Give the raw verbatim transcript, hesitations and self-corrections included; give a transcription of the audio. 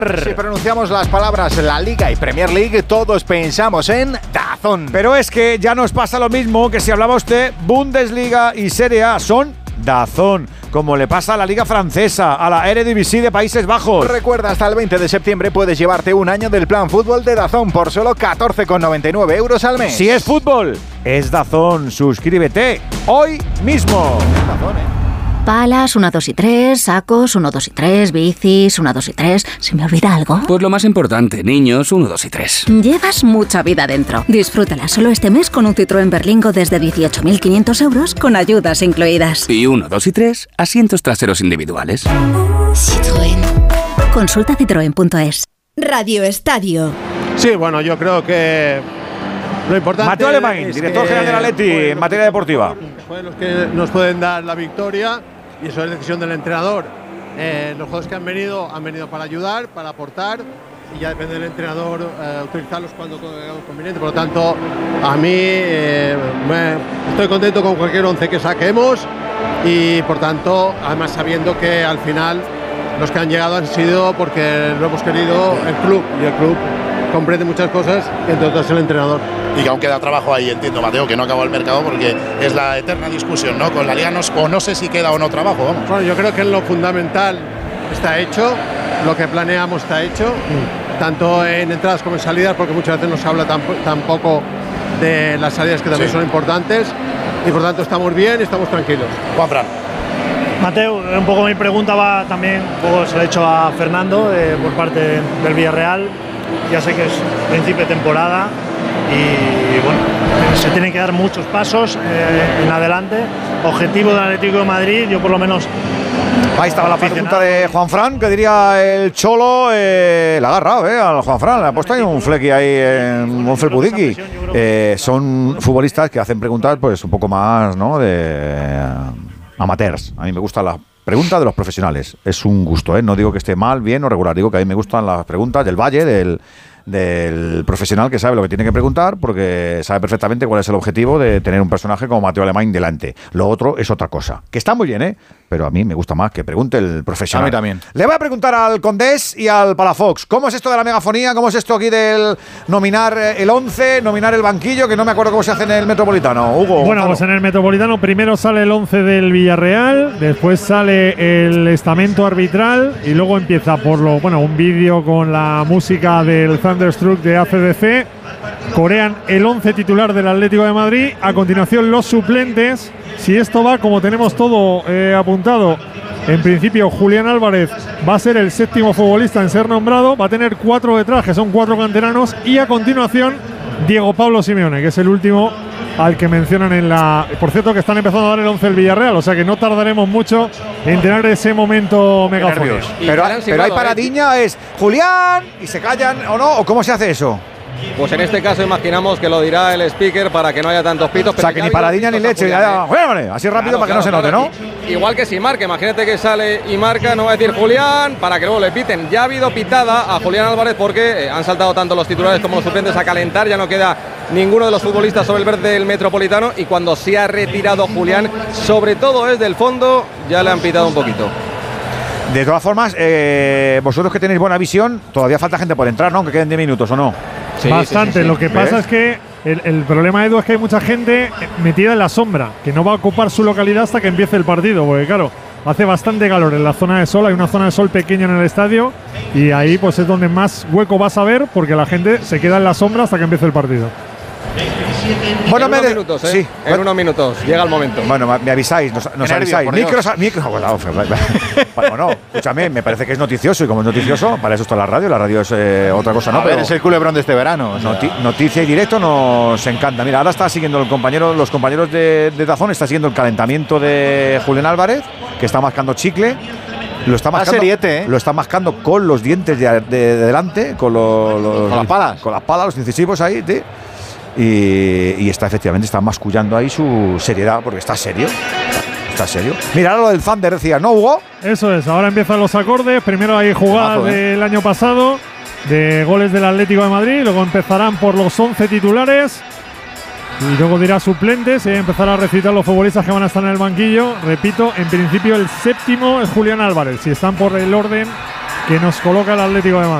Si pronunciamos las palabras La Liga y Premier League, todos pensamos en DAZN. Pero es que ya nos pasa lo mismo que si hablamos de Bundesliga y Serie A. Son DAZN, como le pasa a la Liga Francesa, a la Eredivisie de Países Bajos. Recuerda, hasta el veinte de septiembre puedes llevarte un año del plan fútbol de DAZN por solo catorce con noventa y nueve euros al mes. Si es fútbol, es DAZN. Suscríbete hoy mismo. DAZN, ¿eh? Palas, uno, dos y tres, sacos, uno, dos y tres, bicis, uno, dos y tres. ¿Se me olvida algo? Pues lo más importante, niños, uno, dos y tres. Llevas mucha vida dentro. Disfrútala solo este mes con un Citroën Berlingo desde dieciocho mil quinientos euros con ayudas incluidas. Y uno, dos y tres, asientos traseros individuales. Citroën. Consulta citroen punto es. Radio Estadio. Sí, bueno, yo creo que lo importante Mateo Alemán, es director que, general del Atleti pues, en materia deportiva. Pues los que nos pueden dar la victoria, y eso es decisión del entrenador. Eh, los jugadores que han venido han venido para ayudar, para aportar, y ya depende del entrenador eh, utilizarlos cuando es conveniente. Por lo tanto, a mí eh, me, estoy contento con cualquier once que saquemos, y por tanto, además sabiendo que al final los que han llegado han sido porque lo hemos querido el club, y el club comprende muchas cosas, entre otras el entrenador. Y que aún queda trabajo ahí, entiendo, Mateo, que no acabó el mercado porque es la eterna discusión, ¿no? Con la Liga no, o no sé si queda o no trabajo, vamos. Bueno, yo creo que en lo fundamental está hecho, lo que planeamos está hecho, mm. tanto en entradas como en salidas, porque muchas veces no se habla tampoco de las salidas que también sí. son importantes, y por tanto estamos bien y estamos tranquilos. Juanfran. Mateo, un poco mi pregunta va también, un poco se lo he hecho a Fernando eh, por parte del Villarreal. Ya sé que es principio de temporada y bueno, se tienen que dar muchos pasos eh, en adelante. Objetivo del Atlético de Madrid, yo por lo menos. Ahí estaba la pregunta de Juanfran, que diría el Cholo, eh, la ha agarrado, eh, al Juanfran, le ha puesto ahí un flequi ahí, en un felpudiki. Eh, son futbolistas que hacen preguntas pues un poco más, ¿no?, de amateurs. A mí me gusta la pregunta de los profesionales. Es un gusto, ¿eh? No digo que esté mal, bien o regular. Digo que a mí me gustan las preguntas del Valle, del, del profesional que sabe lo que tiene que preguntar, porque sabe perfectamente cuál es el objetivo de tener un personaje como Mateo Alemán delante. Lo otro es otra cosa, que está muy bien, ¿eh? Pero a mí me gusta más que pregunte el profesional. A mí también. Le voy a preguntar al Condés y al Palafox, ¿cómo es esto de la megafonía? ¿Cómo es esto aquí del nominar el once, nominar el banquillo? Que no me acuerdo cómo se hace en el Metropolitano. Hugo. Bueno, pues en el Metropolitano primero sale el once del Villarreal, después sale el estamento arbitral y luego empieza por lo, bueno, un vídeo con la música del Thunderstruck de A C D C. Corean el once titular del Atlético de Madrid. A continuación los suplentes. Si esto va como tenemos todo eh, apuntado, en principio Julián Álvarez va a ser el séptimo futbolista en ser nombrado. Va a tener cuatro detrás, que son cuatro canteranos. Y a continuación Diego Pablo Simeone, que es el último al que mencionan en la… Por cierto, que están empezando a dar el once del Villarreal, o sea que no tardaremos mucho en tener ese momento megafónico. Pero, pero hay paradiña, es Julián, y se callan o no, o cómo se hace eso. Pues en este caso imaginamos que lo dirá el speaker para que no haya tantos pitos. O sea, que ni paradiña ni leche, ya, ya, bueno, así rápido, claro, para que claro, no se note, claro. ¿no? I, igual que si marca, imagínate que sale y marca, no va a decir Julián, para que luego le piten. Ya ha habido pitada a Julián Álvarez porque han saltado tanto los titulares como los suplentes a calentar, ya no queda ninguno de los futbolistas sobre el verde del Metropolitano, y cuando se ha retirado Julián, sobre todo desde el fondo, ya le han pitado un poquito. De todas formas, eh, vosotros que tenéis buena visión, todavía falta gente por entrar, ¿no? Aunque queden diez minutos, ¿o no? Sí, bastante, sí, sí, sí. Lo que pasa ¿ves? Es que el, el problema, Edu, es que hay mucha gente metida en la sombra, que no va a ocupar su localidad hasta que empiece el partido, porque claro, hace bastante calor en la zona de sol, hay una zona de sol pequeña en el estadio, y ahí pues es donde más hueco vas a ver, porque la gente se queda en la sombra hasta que empiece el partido. Bueno, en unos minutos, ¿eh? Sí. En unos minutos, llega el momento. Bueno, me avisáis, nos, nos avisáis. Micros, micros, bueno, no, escúchame, me parece que es noticioso, y como es noticioso, para eso está la radio, la radio es eh, otra cosa, ¿no? A ver, pero es el culebrón de este verano. Noti noticia y directo nos encanta. Mira, ahora está siguiendo el compañero, los compañeros de, de DAZN, está siguiendo el calentamiento de Julián Álvarez, que está mascando chicle. Lo está mascando, seriete, ¿eh? Lo está mascando con los dientes de, de, de delante, con, lo, los, con las palas. Con las palas, los incisivos ahí, tío. Y, y está efectivamente está mascullando ahí su seriedad, porque está serio. Está serio. Mira lo del Thunder, decía, ¿no, Hugo? Eso es, ahora empiezan los acordes. Primero hay jugadas Mazo, ¿eh? del año pasado, de goles del Atlético de Madrid. Luego empezarán por los once titulares. Y luego dirá suplentes y empezará a recitar los futbolistas que van a estar en el banquillo. Repito, en principio el séptimo es Julián Álvarez. Si están por el orden que nos coloca el Atlético de Madrid.